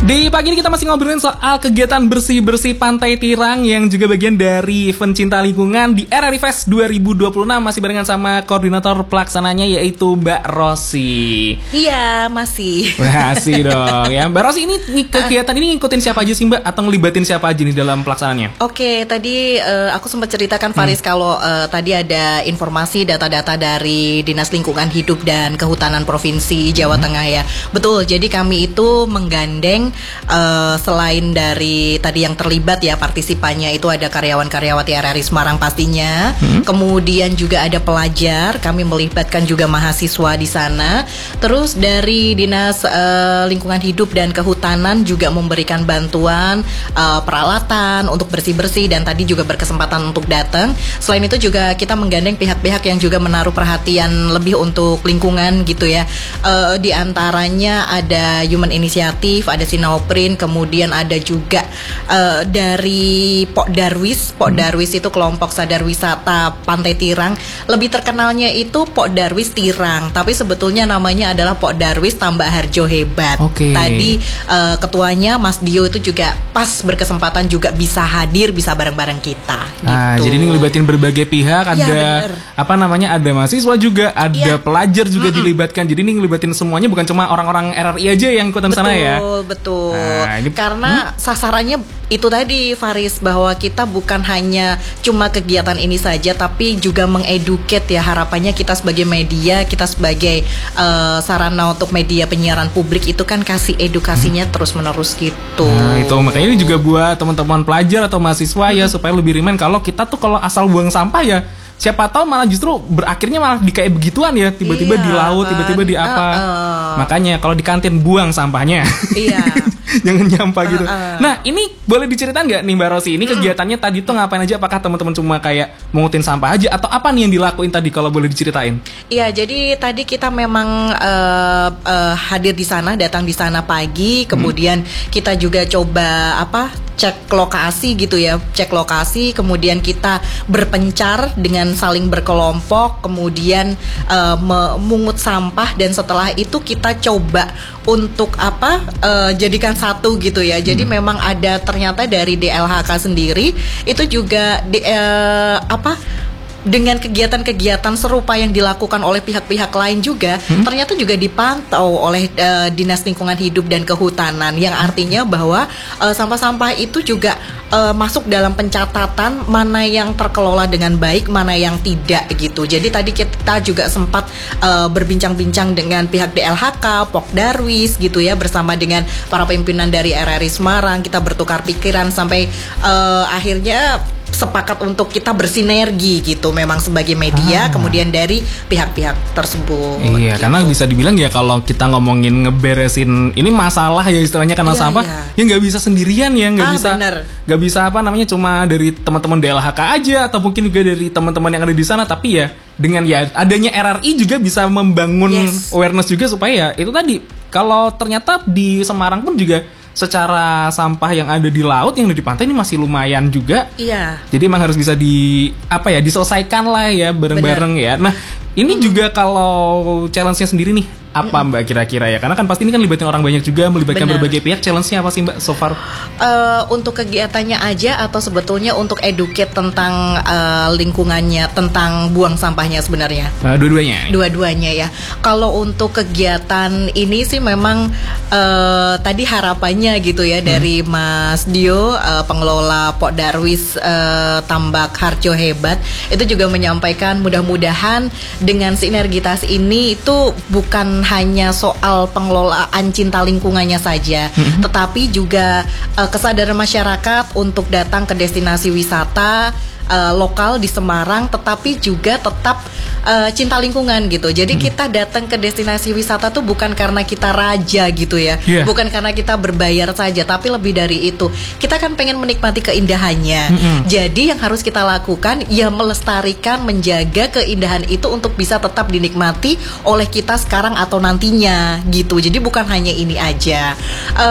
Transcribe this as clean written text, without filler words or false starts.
Di pagi ini kita masih ngobrolin soal kegiatan bersih-bersih Pantai Tirang yang juga bagian dari event cinta lingkungan di RRI Fest 2026. Masih barengan sama koordinator pelaksananya yaitu Mbak Rosi. Iya, masih. Masih dong ya. Mbak Rosi, ini kegiatan ini ngikutin siapa aja sih Mbak? Atau ngelibatin siapa aja nih dalam pelaksanaannya? Oke, tadi aku sempat ceritakan Faris kalau tadi ada informasi data-data dari Dinas Lingkungan Hidup dan Kehutanan Provinsi Jawa Tengah ya. Betul, jadi kami itu menggandeng selain dari tadi yang terlibat ya partisipannya itu ada karyawan-karyawati RRI Semarang pastinya, kemudian juga ada pelajar, kami melibatkan juga mahasiswa di sana. Terus dari Dinas Lingkungan Hidup dan Kehutanan juga memberikan bantuan peralatan untuk bersih-bersih dan tadi juga berkesempatan untuk datang. Selain itu juga kita menggandeng pihak-pihak yang juga menaruh perhatian lebih untuk lingkungan gitu ya. Di antaranya ada Human Initiative, ada Sinoprin, kemudian ada juga dari Pok Darwis. Pok Darwis itu kelompok sadar wisata Pantai Tirang. Lebih terkenalnya itu Pok Darwis Tirang, tapi sebetulnya namanya adalah Pok Darwis Tambak Harjo Hebat. Tadi ketuanya Mas Dio itu juga pas berkesempatan juga bisa hadir, bisa bareng-bareng kita. Gitu. Jadi ini ngelibatin berbagai pihak, ada ada mahasiswa juga, ada pelajar juga dilibatkan. Jadi ini ngelibatin semuanya, bukan cuma orang-orang RRI aja yang ikutan sana ya. Betul. Karena sasarannya itu tadi Faris, bahwa kita bukan hanya cuma kegiatan ini saja, tapi juga mengeduket ya. Harapannya kita sebagai media, kita sebagai sarana untuk media penyiaran publik itu kan kasih edukasinya terus-menerus gitu. Nah itu makanya ini juga buat teman-teman pelajar atau mahasiswa ya, supaya lebih ringan kalau kita tuh kalau asal buang sampah ya, siapa tahu malah justru berakhirnya malah di kayak begituan ya, tiba-tiba di laut, tiba-tiba di apa. Makanya kalau di kantin buang sampahnya. Jangan nyampah gitu. Nah ini boleh diceritain nggak nih Mbak Rosi, ini kegiatannya tadi tuh ngapain aja? Apakah teman-teman cuma kayak mengutin sampah aja atau apa nih yang dilakuin tadi, kalau boleh diceritain? Iya, jadi tadi kita memang hadir di sana, datang di sana pagi, kemudian kita juga coba cek lokasi gitu ya, cek lokasi, kemudian kita berpencar dengan saling berkelompok, kemudian memungut sampah, dan setelah itu kita coba untuk jadikan satu gitu ya. Jadi memang ada ternyata dari DLHK sendiri itu juga dengan kegiatan-kegiatan serupa yang dilakukan oleh pihak-pihak lain juga ternyata juga dipantau oleh Dinas Lingkungan Hidup dan Kehutanan, yang artinya bahwa sampah-sampah itu juga masuk dalam pencatatan mana yang terkelola dengan baik, mana yang tidak gitu. Jadi tadi kita juga sempat berbincang-bincang dengan pihak DLHK, Pok Darwis gitu ya, bersama dengan para pimpinan dari RRI Semarang. Kita bertukar pikiran sampai akhirnya sepakat untuk kita bersinergi gitu, memang sebagai media, kemudian dari pihak-pihak tersebut. Iya, gitu. Karena bisa dibilang ya kalau kita ngomongin ngeberesin ini masalah ya istilahnya karena sampah, ya nggak bisa sendirian ya, nggak bisa cuma dari teman-teman DLHK aja atau mungkin juga dari teman-teman yang ada di sana, tapi ya dengan ya adanya RRI juga bisa membangun awareness juga supaya ya itu tadi, kalau ternyata di Semarang pun juga secara sampah yang ada di laut, yang ada di pantai ini masih lumayan juga. Iya. Jadi emang harus bisa diselesaikan lah ya bareng-bareng ya. Nah, ini juga kalau challenge-nya sendiri nih, apa Mbak kira-kira ya? Karena kan pasti ini kan libatin orang banyak juga, melibatkan berbagai pihak. Challenge-nya apa sih Mbak so far? Untuk kegiatannya aja atau sebetulnya untuk educate tentang lingkungannya, tentang buang sampahnya sebenarnya? Dua-duanya. Dua-duanya ya. Kalau untuk kegiatan ini sih memang tadi harapannya gitu ya dari Mas Dio, pengelola Pok Darwis Tambak Harjo Hebat, itu juga menyampaikan mudah-mudahan dengan sinergitas ini itu bukan hanya soal pengelolaan cinta lingkungannya saja, tetapi juga kesadaran masyarakat untuk datang ke destinasi wisata lokal di Semarang, tetapi juga tetap cinta lingkungan gitu. Jadi kita datang ke destinasi wisata tuh bukan karena kita raja gitu ya, bukan karena kita berbayar saja, tapi lebih dari itu kita kan pengen menikmati keindahannya. Jadi yang harus kita lakukan ya melestarikan, menjaga keindahan itu untuk bisa tetap dinikmati oleh kita sekarang atau nantinya gitu. Jadi bukan hanya ini aja.